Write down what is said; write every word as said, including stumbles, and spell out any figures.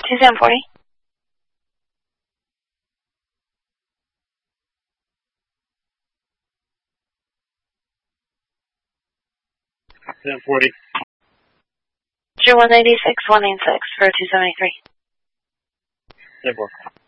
two seven forty. seven forty. Zero one ninety six one nine six for two seventy three. seven four.